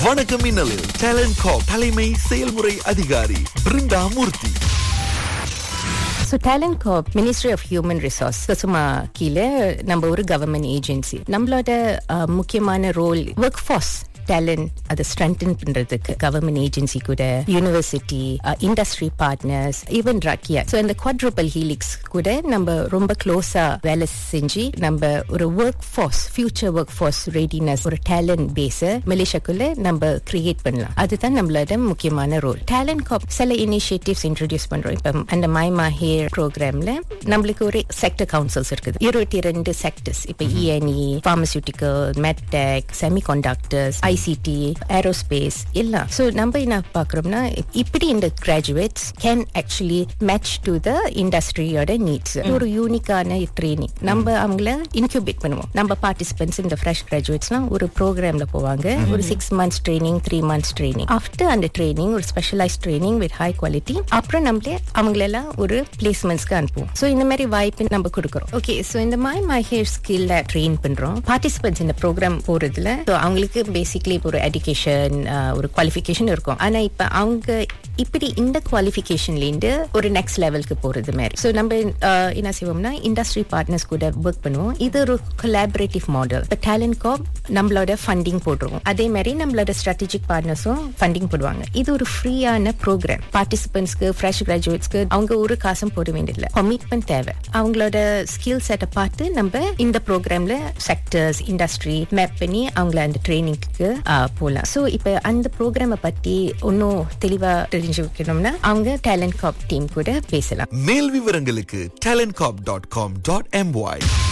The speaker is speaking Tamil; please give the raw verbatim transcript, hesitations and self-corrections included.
வணக்கம் மின்னலில் டேலண்ட் காப் தலைமை செயல்முறை அதிகாரி பிருந்தா மூர்த்தி. So Talent Corp, Ministry of Human Resource, சும்மா கீழே நம்ம ஒரு கவர்மெண்ட் ஏஜென்சி. நம்மளோட uh, முக்கியமான ரோல் ஒர்க் ஃபோர்ஸ் டேலண்ட் அதை ஸ்ட்ரென்தன் பண்றதுக்கு கவர்மெண்ட் ஏஜென்சி கூட university industry partners even ராக்கியா. So இந்த குவாட்ரூபல் ஹீலிக்ஸ் கூட நம்ம ரொம்ப க்ளோஸா வேலை செஞ்சு நம்ம ஒரு work force future work force readiness ஒரு டேலண்ட் பேஸை மலேசியாக்குள்ள நம்ம கிரியேட் பண்ணலாம். அதுதான் நம்மளோட முக்கியமான ரோல். டேலண்ட் காப் சில இனிஷியேட்டிவ்ஸ் இன்ட்ரோடியூஸ் பண்றோம். இப்போ அந்த மை மாஹேர் ப்ரோக்ராம்ல நம்மளுக்கு ஒரு செக்டர் கவுன்சில்ஸ் இருக்குது. இருபத்தி ரெண்டு செக்டர்ஸ். இப்போ ene, pharmaceutical, MedTech, semiconductors, ICT, aerospace எல்லாம். ஸோ நம்ம என்ன பார்க்குறோம்னா இப்படி இந்த graduates can actually match to the இண்டஸ்ட்ரியோட needs. ஒரு யூனிக்கான ட்ரைனிங் நம்ம அவங்கள இன்க்யூபேட் பண்ணுவோம். நம்ம பார்ட்டிசிபென்ட்ஸ் இந்த ஃப்ரெஷ் கிராஜுவேட்ஸ்லாம் ஒரு ப்ரோக்ராம்ல போவாங்க. ஒரு six months training, three months training. After அந்த ட்ரைனிங் ஒரு specialise training with high quality. அப்புறம் நம்மளே அவங்களெல்லாம் ஒரு பிளேஸ்மெண்ட்ஸ்க்கு அனுப்புவோம். ஸோ இந்த மாதிரி வாய்ப்பு நம்ம கொடுக்குறோம். ஓகே, ஸோ இந்த மை மை ஹேர் ஸ்கில்ல ட்ரெயின் பண்றோம் பார்ட்டிசிபென்ட்ஸ் இந்த ப்ரோக்ராம் போறதுல. அவங்களுக்கு பேசிக்லி ஒரு எஜுகேஷன் ஒரு குவாலிஃபிகேஷன் இருக்கும். ஆனா இப்ப அவங்க இப்படி இந்த குவாலிஃபிகேஷன்லேருந்து ஒரு நெக்ஸ்ட் லெவலுக்கு போறது மாதிரி. ஸோ நம்ம என்ன செய்வோம்னா இண்டஸ்ட்ரி பார்ட்னர்ஸ் கூட ஒர்க் பண்ணுவோம். இது ஒரு கொலாபரேட்டிவ் மாடல். இப்போ டேலண்ட் காப் நம்மளோட ஃபண்டிங் போடுறோம். அதே மாதிரி நம்மளோட ஸ்ட்ராட்டஜிக் பார்ட்னர்ஸும் ஃபண்டிங் போடுவாங்க. இது ஒரு ஃப்ரீயான ப்ரோக்ராம். பார்ட்டிசிபென்ட்ஸ்க்கு ஃப்ரெஷ் கிராஜுவேட்ஸ்க்கு அவங்க ஒரு காசும் போட வேண்டியதில்லை. கமிட்மெண்ட் தேவை. அவங்களோட ஸ்கில் செட்டை பார்த்து நம்ம இந்த ப்ரோக்ராம்ல செக்டர்ஸ் இண்டஸ்ட்ரி மேப் பண்ணி அவங்கள அந்த ட்ரைனிங்க்கு போகலாம். ஸோ இப்போ அந்த ப்ரோக்ராமை பத்தி இன்னும் தெளிவா தெரிஞ்சுக்கணும்னா அவங்க டேலண்ட் காப் டீம் கூட பேசலாம். மேல் விவரங்களுக்கு talent Cobb dot com dot MY.